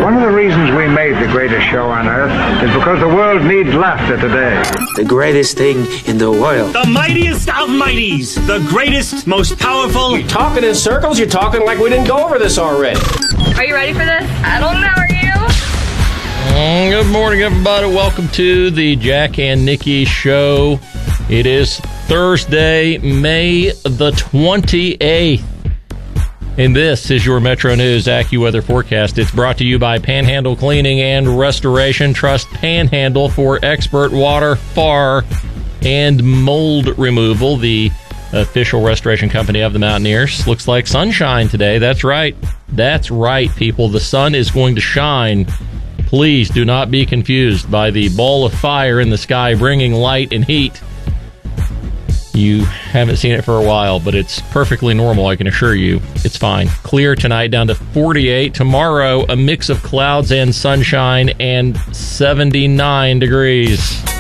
One of the reasons we made the greatest show on earth is because the world needs laughter today. The greatest thing in the world. The mightiest of mighties. The greatest, most powerful. You're talking in circles? You're talking like we didn't go over this already. Are you ready for this? I don't know, are you? Good morning, everybody. Welcome to the Jack and Nikki Show. It is Thursday, May the 28th. And this is your Metro News AccuWeather forecast. It's brought to you by Panhandle Cleaning and Restoration. Trust Panhandle for expert water, FAR, and mold removal. The official restoration company of the Mountaineers. Looks like sunshine today. That's right. That's right, people. The sun is going to shine. Please do not be confused by the ball of fire in the sky bringing light and heat. You haven't seen it for a while, but it's perfectly normal, I can assure you. It's fine. Clear tonight, down to 48. Tomorrow, a mix of clouds and sunshine and 79 degrees.